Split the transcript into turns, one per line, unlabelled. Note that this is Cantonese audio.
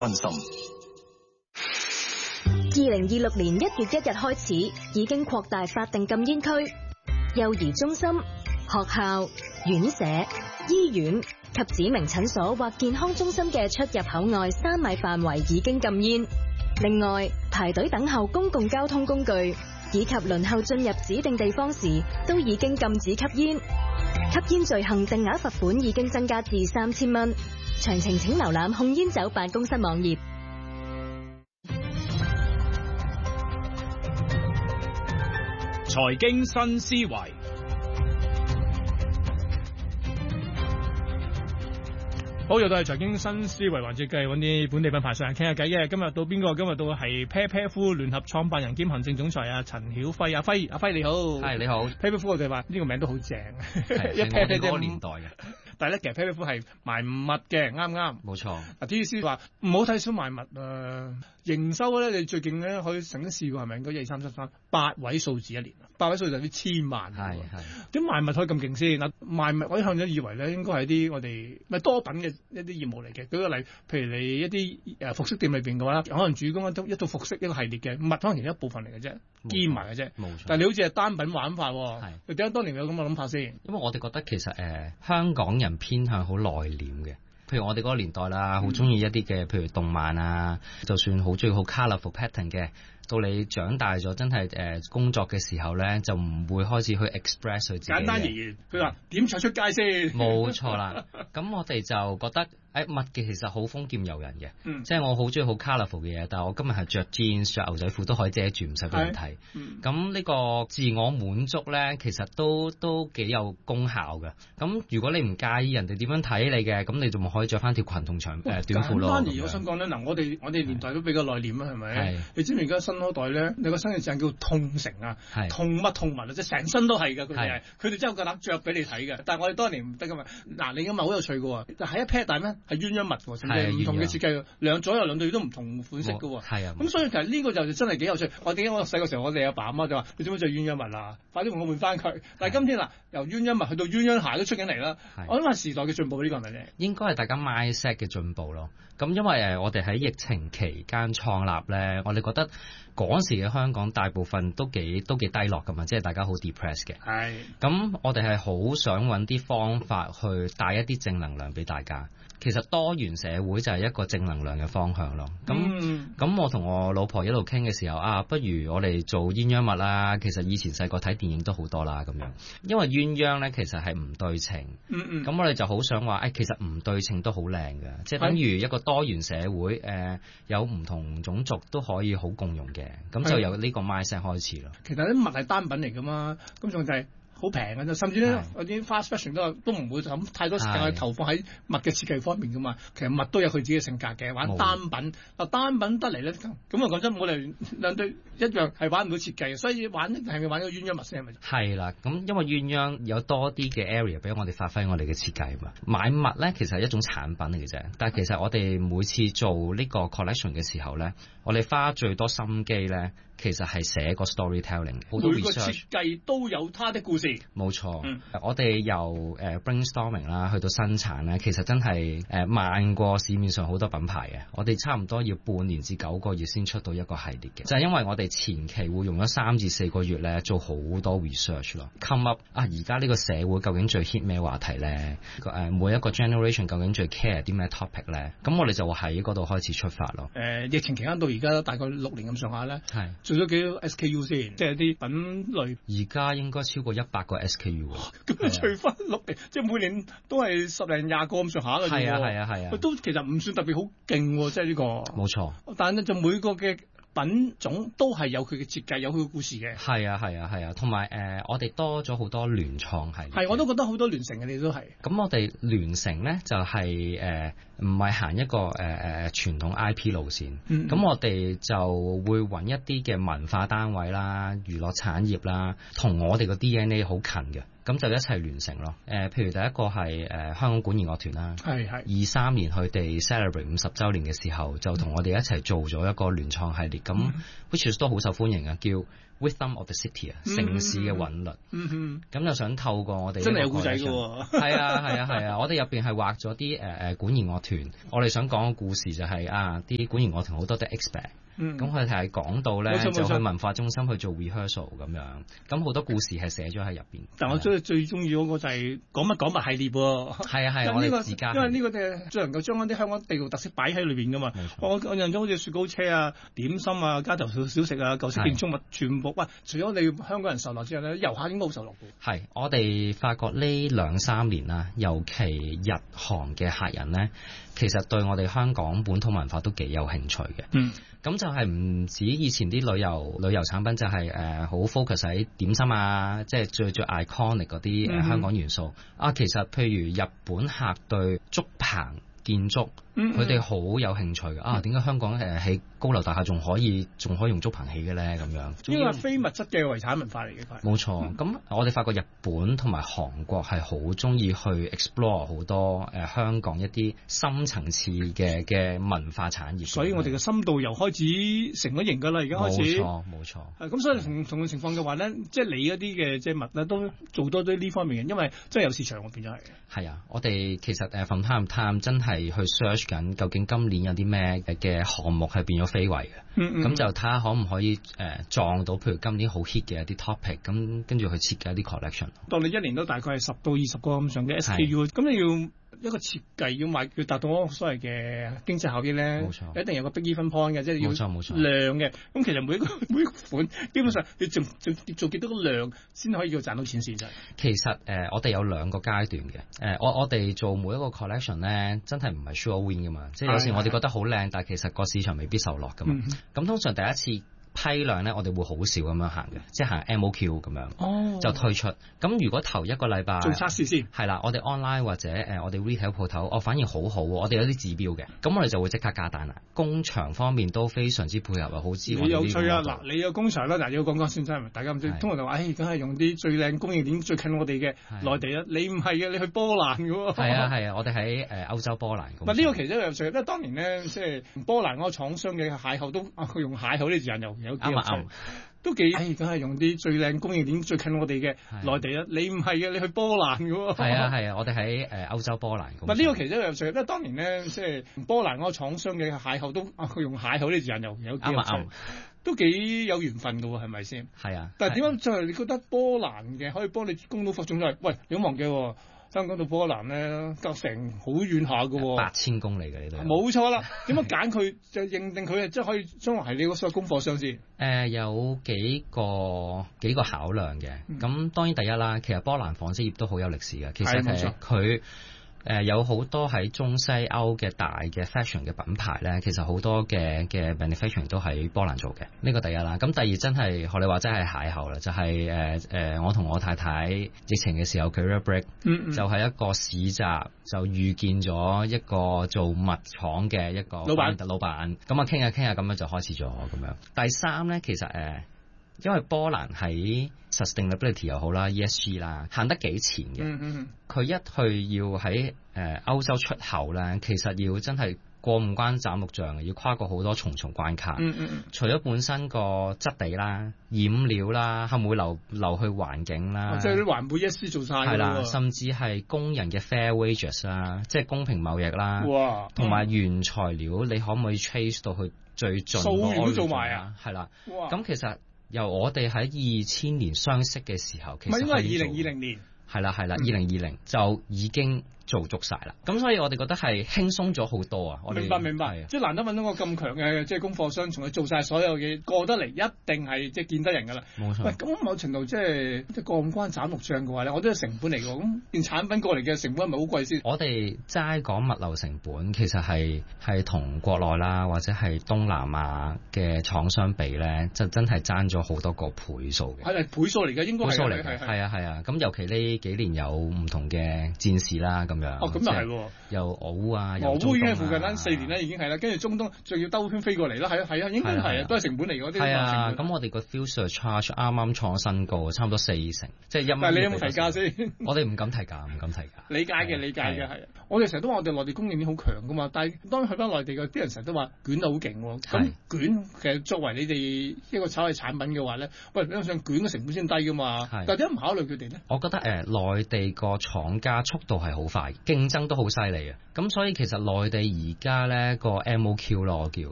關心。
2026年1月1日開始，已經擴大法定禁煙區，幼兒中心、學校、院舍、醫院及指明診所或健康中心嘅出入口外3米範圍已經禁煙。另外，排隊等候公共交通工具以及輪候進入指定地方時，都已經禁止吸煙。吸煙罪行定額罰款已經增加至3000蚊。詳情請瀏覽控煙酒辦公室網頁。
財經新思維，好，又到係財經新思維環節，繼續揾啲本地品牌上嚟傾下偈嘅。今日到邊個？今日到係 Pear 夫聯合創辦人兼行政總裁陳曉輝。阿輝你好，
係你好。
Pear 夫我哋話呢個名都好正，
一 Pear 嗰個年代嘅。
但係咧，其實 Pear 夫係賣物嘅，啱。冇錯。啲意思話唔好睇小賣物營收咧，你最勁咧可以曾經試過係咪？應該12338位數字一年，8位數就啲千萬。係。點賣物可以咁勁先？嗱，賣物我一向都以為咧應該係啲我哋咪多品嘅一啲業務嚟嘅。舉個例，譬如你一啲服飾店裏邊嘅話，可能主攻一套服飾一個系列嘅物，可能其中一部分嚟嘅啫，兼埋嘅啫。冇錯。但係你好似係單品玩法喎。係。你點解當年有咁嘅諗法先？
因為我哋覺得其實香港人偏向好內斂嘅。譬如我哋嗰個年代啦，好中意一啲嘅，譬如動漫啊，就算好中意好 colourful pattern 嘅，到你長大咗真係工作嘅時候咧，就唔會開始去 express 佢自己。簡單而言，佢話點出街先？冇錯啦。咁我哋就覺得物嘅其實好豐儉由人嘅，即係我好中意好 colourful 嘅嘢，但係我今日係着 jeans 着牛仔褲都可以遮住，唔使俾人睇。咁呢個自我滿足咧，其實都幾有功效嘅。咁如果你唔介意人哋點樣睇你嘅，咁你就咪可以着翻條裙同長短褲咯。簡單而我想講咧，嗱，我哋年代都比較內斂啊，係咪？你知唔知而家新嗰代咧，你個新嘅字叫痛城啊，痛乜痛物啊，即係成身都係㗎，佢哋真係夠膽着俾你睇嘅。但係我哋當年唔得㗎嘛。嗱，你今日好有趣㗎喎，係一 pair 大咩？係鴛鴦物喎，甚至唔同嘅設計，左右兩對都唔同款式嘅喎。係啊，咁所以其實呢個就真係幾有趣。我點解我細個時候我哋阿爸阿媽就話：你做乜着鴛鴦物啊？快啲同我換翻佢。但係今天嗱，由鴛鴦物去到鴛鴦鞋都出緊嚟啦。我諗係時代嘅進步，呢個係咪咧？應該係大家 mindset 嘅進步咯。咁因為我哋喺疫情期間創立咧，我哋覺得嗰時嘅香港大部分都幾低落㗎嘛，即係大家好 depressed 嘅。係。咁我哋係好想揾啲方法去帶一啲正能量俾大家。其實多元社會就係一個正能量嘅方向咯。咁我同我老婆一路傾嘅時候不如我哋做鴛鴦物啦。其實以前細個睇電影都好多啦咁樣。因為鴛鴦咧其實係唔對稱。咁我哋就好想話，其實唔對稱都好靚嘅，即係等於一個多元社會，有唔同種族都可以好共融嘅。咁就由呢個 mindset 開始咯。其實啲物係單品嚟㗎嘛，咁仲就係好平嘅啫，甚至咧有啲 fast fashion 都唔會咁太多時間去投放喺物嘅設計方面噶嘛。其實物都有佢自己嘅性格嘅，玩單品單品得嚟咧，咁講真，我哋兩對一樣係玩唔到設計嘅，所以係咪玩咗鴛鴦物先係咪？係啦，咁因為鴛鴦有多啲嘅 area 俾我哋發揮我哋嘅設計嘛。買物咧其實係一種產品嚟嘅啫，但係其實我哋每次做呢個 collection 嘅時候咧，我哋花最多心機咧，其實係寫個 storytelling， 好多 research，每個設計都有它的故事。冇錯，我哋由brainstorming 啦，去到生產咧，其實真係慢過市面上好多品牌嘅。我哋差唔多要半年至9個月先出到一個系列嘅，就係因為我哋前期會用咗3至4個月咧做好多 research 咯。come up 而家呢個社會究竟最 hit 咩話題咧？每一個 generation 究竟最 care 啲咩 topic 咧？咁我哋就喺嗰度開始出發咯。疫情期間到而家大概6年咁上下咧，係做咗幾多 SKU 先？即係啲品類。而家應該超過100個 SKU。咁除翻6年，即係每年都係10零20個咁上下嘅啫。係啊。都其實唔算特別好勁喎，即係呢個。冇錯。但係咧就每個嘅品種都係有佢嘅設計，有佢嘅故事嘅。係啊，同埋我哋多咗好多聯創係。係，我都覺得好多聯成嘅，你都係。咁我哋聯成咧就係唔係行一個傳統 IP 路線。咁我哋就會揾一啲嘅文化單位啦、娛樂產業啦，同我哋個 DNA 好近嘅。咁就一齊聯成咯。譬如第一個係香港管弦樂團啦。係。23年佢哋 celebrate 50週年嘅時候，就同我哋一齊做咗一個聯創系列。咁 which 都好受歡迎啊，叫 Rhythm of the City 啊，城市嘅韻律。咁就想透過我哋真係有故仔嘅喎。係啊，我哋入邊係畫咗啲管弦樂團，我哋想講嘅故事就係啲管弦樂團好多都 expert。咁佢哋係講到咧，就去文化中心去做 rehearsal 咁樣，咁好多故事係寫咗喺入邊。
但我最中意嗰個就係講乜系列喎。
係啊，我哋自家。
因為呢個最能夠將一啲香港地道特色擺喺裏邊噶嘛。我印象中好似雪糕車啊、點心啊、街頭小食啊、舊式建築物全部。喂，除咗你香港人受落之外咧，遊客應該好受落嘅。係，
我哋發覺呢2-3年啦，尤其日韓嘅客人咧，其實對我哋香港本土文化都幾有興趣嘅。咁就係唔止以前啲旅遊產品就係好 focus 喺點心啊，即係最 iconic 嗰啲香港元素。其實譬如日本客對竹棚建築，佢哋好有興趣嘅。點解香港起高樓大廈仲可以用竹棚起嘅咧？咁樣呢
個係非物質嘅遺產文化嚟嘅，
冇錯。咁我哋發覺日本同埋韓國係好中意去 explore 好多香港一啲深層次嘅文化產業。
所以我哋嘅深度遊開始成咗型㗎啦，而家開始。
冇錯。
咁所以同嘅情況嘅話咧，即係你一啲嘅即係物咧都做多啲呢方面嘅，因為真係有市場，我變咗係。係
啊，我哋其實from time to time真係去 search 緊，究竟今年有啲咩嘅項目係變咗非遺嘅，咁就睇下可唔可以撞到，譬如今年好 hit 嘅一啲 topic，咁跟住去設計一啲 collection。當你一年都大概係10到20個咁上嘅 SKU，咁你要一個設計要達到嗰個所謂嘅經濟效益咧，冇錯，一定有個 big even point 嘅，即係要量嘅。咁其實每一個款基本上你做幾多個量先可以叫賺到錢先啫。其實我哋有2個階段嘅，我哋做每一個 collection 咧，真係唔係 sure win 噶嘛，即係有時我哋覺得好靚，但係其實個市場未必受落噶嘛。咁通常第一次批量咧，我哋會好少咁樣行嘅，即係行 MOQ 咁樣，就推出。咁如果頭1個禮拜
做測試先，
係啦，我哋 online 或者我哋 retail 鋪頭，反而好，我哋有啲指標嘅，咁我哋就會即刻加單啦。工場方面都非常之配合啊，好知我哋呢個。
有趣啊！嗱，你有工場啦，嗱要講先真係，大家唔知，通常就話，梗係用啲最靚供應鏈最近我哋嘅內地啦。你唔係嘅，你去波蘭嘅喎。係
啊，我哋喺歐洲波蘭。呢
個其實有趣，因為當年呢，即係波蘭嗰個廠商嘅邂逅都佢用邂逅呢字眼有幾有趣。都幾，梗係用啲最靚供應鏈最近我哋嘅內地啦。你唔係嘅，你去波蘭嘅喎。係
啊，我哋喺歐洲波蘭。
呢個其實有趣，因為當年呢，即係波蘭嗰個廠商嘅邂逅都佢用邂逅呢字眼有幾有趣，都幾有緣分嘅喎，係咪先？係啊。但係點解就係你覺得波蘭嘅可以幫你供到貨？仲係喂，你唔好忘記喎。香港到波蘭咧，隔成好遠下嘅喎
，8000公里嘅呢度。
冇錯啦，點樣揀佢就認定佢即係可以將來係你嗰所有供貨商先？
有幾個考量嘅。咁當然第一啦，其實波蘭紡織業都好有歷史嘅。其實佢有好多喺中西歐嘅大嘅 fashion 嘅品牌咧，其實好多嘅 manufacturing 都喺波蘭做嘅。呢個第一啦。咁第二真係學你話真係邂逅啦，就係我同我太太疫情嘅時候 career break，就係一個市集就遇見咗一個做襪廠嘅一個老闆，咁啊傾下咁樣就開始咗咁樣。第三咧，其實因為波蘭喺 sustainability 又好啦 ESG 啦，行得幾前嘅。佢一去要喺歐洲出口咧，其實要真係過五關斬六將嘅，要跨過好多重重關卡。除咗本身個質地啦、染料啦，係咪會流去環境啦？
即係啲環保 ESG 做晒㗎。係啦，
甚至係工人嘅 fair wages 啦，即係公平貿易啦。哇！同埋原材料，你可唔可以 trace 到去最盡？
溯源都做埋啊！
係啦。哇！咁其實由我哋喺2000年相識嘅時候，其實
唔係應該係2020年。
係啦，2020就已經做足晒啦。咁所以我哋覺得係輕鬆咗好多啊！我哋
明白，即係難得揾到個咁強嘅即係供貨商，從佢做晒所有嘢過得嚟，一定係即係見得人㗎啦。冇錯。喂，咁某程度即係過五關斬六將嘅話咧，我都係成本嚟㗎。咁件產品過嚟嘅成本係咪好貴先？
我哋齋講物流成本，其實係同國內啦，或者係東南亞嘅廠商比咧，就真係爭咗好多個倍數嘅。
係倍數嚟嘅，應該係倍數嚟嘅。
係啊。咁尤其呢幾年有唔同嘅戰事啦，咁樣。
咁就係喎。
又俄烏啊，
俄烏已經係附近啦，4年啦已經係啦，跟住中東仲要兜圈飛過嚟啦，係啊，應該係啊，都係成本嚟嗰啲。係啊，咁我哋個 fuel surcharge 啱啱創新高，差唔多40%，即係1蚊。 但係你有冇提價先？
我哋唔敢提價。
理解嘅係啊。我哋成日都話我哋內地供應鏈好強噶嘛，但係當去翻內地嘅啲人成日都話捲得好勁喎。咁捲其實作為你哋一個炒嘅產品嘅話咧，喂，你想捲嘅成本先低噶嘛？但係點解唔考慮佢哋咧？
我覺得內地個廠家速度係好快競爭都好犀利嘅。咁所以其實內地而家咧個 MOQ 咯，我叫